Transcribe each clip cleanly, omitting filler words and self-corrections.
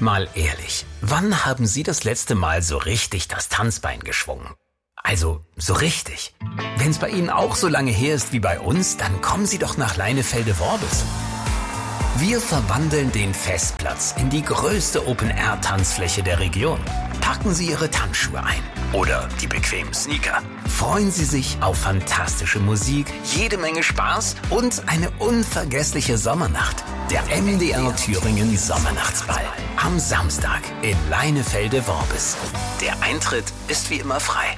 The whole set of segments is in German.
Mal ehrlich, wann haben Sie das letzte Mal so richtig das Tanzbein geschwungen? Also, so richtig. Wenn es bei Ihnen auch so lange her ist wie bei uns, dann kommen Sie doch nach Leinefelde-Worbis. Wir verwandeln den Festplatz in die größte Open-Air-Tanzfläche der Region. Packen Sie Ihre Tanzschuhe ein oder die bequemen Sneaker. Freuen Sie sich auf fantastische Musik, jede Menge Spaß und eine unvergessliche Sommernacht. Der MDR Thüringen Sommernachtsball am Samstag in Leinefelde-Worbis. Der Eintritt ist wie immer frei.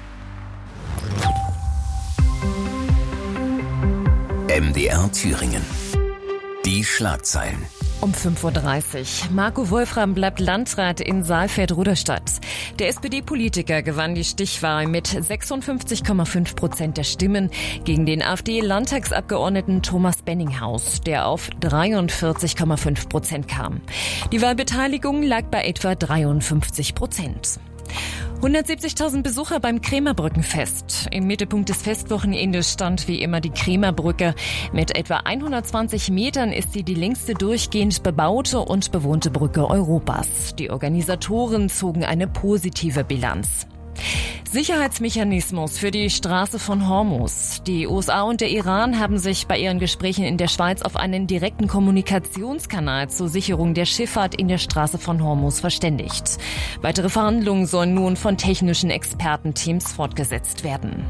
MDR Thüringen. Die Schlagzeilen. Um 5.30 Uhr. Marco Wolfram bleibt Landrat in Saalfeld-Ruderstadt. Der SPD-Politiker gewann die Stichwahl mit 56,5% der Stimmen gegen den AfD-Landtagsabgeordneten Thomas Benninghaus, der auf 43,5% kam. Die Wahlbeteiligung lag bei etwa 53%. 170.000 Besucher beim Krämerbrückenfest. Im Mittelpunkt des Festwochenendes stand wie immer die Krämerbrücke. Mit etwa 120 Metern ist sie die längste durchgehend bebaute und bewohnte Brücke Europas. Die Organisatoren zogen eine positive Bilanz. Sicherheitsmechanismus für die Straße von Hormuz. Die USA und der Iran haben sich bei ihren Gesprächen in der Schweiz auf einen direkten Kommunikationskanal zur Sicherung der Schifffahrt in der Straße von Hormuz verständigt. Weitere Verhandlungen sollen nun von technischen Expertenteams fortgesetzt werden.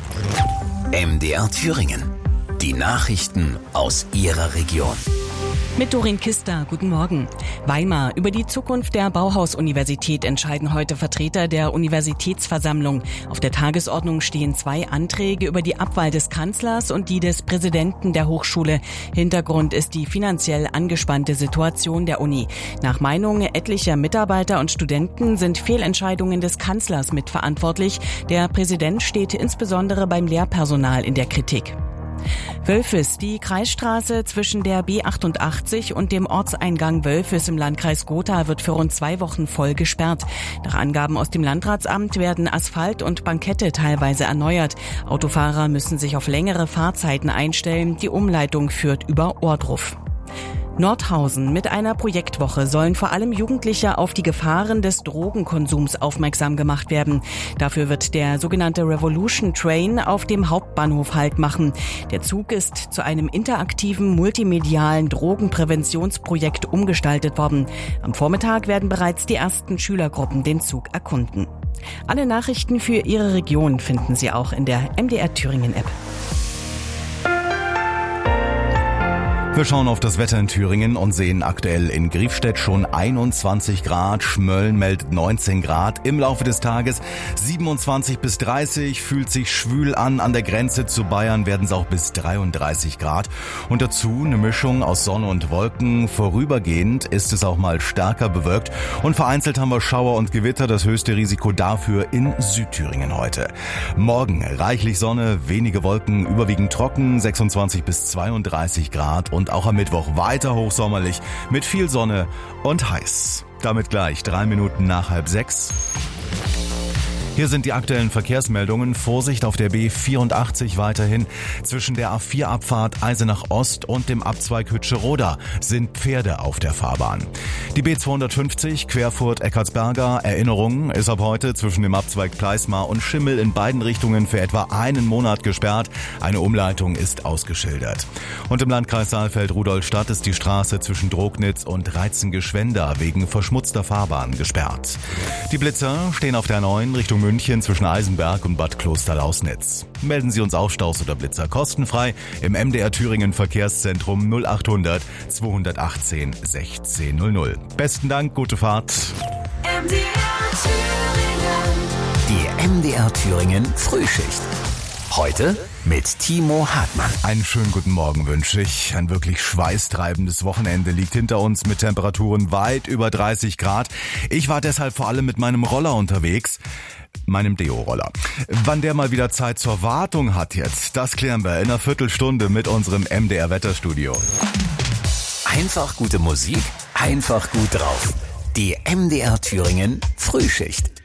MDR Thüringen. Die Nachrichten aus Ihrer Region. Mit Doreen Kister, guten Morgen. Weimar. Über die Zukunft der Bauhaus-Universität entscheiden heute Vertreter der Universitätsversammlung. Auf der Tagesordnung stehen 2 Anträge über die Abwahl des Kanzlers und die des Präsidenten der Hochschule. Hintergrund ist die finanziell angespannte Situation der Uni. Nach Meinung etlicher Mitarbeiter und Studenten sind Fehlentscheidungen des Kanzlers mitverantwortlich. Der Präsident steht insbesondere beim Lehrpersonal in der Kritik. Wölfis. Die Kreisstraße zwischen der B88 und dem Ortseingang Wölfis im Landkreis Gotha wird für rund 2 Wochen voll gesperrt. Nach Angaben aus dem Landratsamt werden Asphalt und Bankette teilweise erneuert. Autofahrer müssen sich auf längere Fahrzeiten einstellen. Die Umleitung führt über Ohrdruf. Nordhausen. Mit einer Projektwoche sollen vor allem Jugendliche auf die Gefahren des Drogenkonsums aufmerksam gemacht werden. Dafür wird der sogenannte Revolution Train auf dem Hauptbahnhof Halt machen. Der Zug ist zu einem interaktiven, multimedialen Drogenpräventionsprojekt umgestaltet worden. Am Vormittag werden bereits die ersten Schülergruppen den Zug erkunden. Alle Nachrichten für Ihre Region finden Sie auch in der MDR Thüringen App. Wir schauen auf das Wetter in Thüringen und sehen aktuell in Griefstedt schon 21 Grad, Schmölln meldet 19 Grad. Im Laufe des Tages 27 bis 30, fühlt sich schwül an der Grenze zu Bayern werden es auch bis 33 Grad. Und dazu eine Mischung aus Sonne und Wolken. Vorübergehend ist es auch mal stärker bewölkt und vereinzelt haben wir Schauer und Gewitter, das höchste Risiko dafür in Südthüringen heute. Morgen reichlich Sonne, wenige Wolken, überwiegend trocken, 26 bis 32 Grad und auch am Mittwoch weiter hochsommerlich mit viel Sonne und heiß. Damit gleich 3 Minuten nach 5:30. Hier sind die aktuellen Verkehrsmeldungen. Vorsicht auf der B84 weiterhin. Zwischen der A4-Abfahrt Eisenach Ost und dem Abzweig Hütscheroda sind Pferde auf der Fahrbahn. Die B250 Querfurt-Eckartsberger Erinnerung ist ab heute zwischen dem Abzweig Pleismar und Schimmel in beiden Richtungen für etwa einen Monat gesperrt. Eine Umleitung ist ausgeschildert. Und im Landkreis Saalfeld-Rudolstadt ist die Straße zwischen Drognitz und Reizengeschwender wegen verschmutzter Fahrbahn gesperrt. Die Blitzer stehen auf der 9 Richtung München zwischen Eisenberg und Bad Kloster-Lausnitz. Melden Sie uns Aufstaus oder Blitzer kostenfrei im MDR Thüringen Verkehrszentrum 0800 218 1600. Besten Dank, gute Fahrt. MDR Thüringen. Die MDR Thüringen Frühschicht. Heute mit Timo Hartmann. Einen schönen guten Morgen wünsche ich. Ein wirklich schweißtreibendes Wochenende liegt hinter uns mit Temperaturen weit über 30 Grad. Ich war deshalb vor allem mit meinem Roller unterwegs. Meinem Deo-Roller. Wann der mal wieder Zeit zur Wartung hat jetzt, das klären wir in einer Viertelstunde mit unserem MDR-Wetterstudio. Einfach gute Musik, einfach gut drauf. Die MDR Thüringen Frühschicht.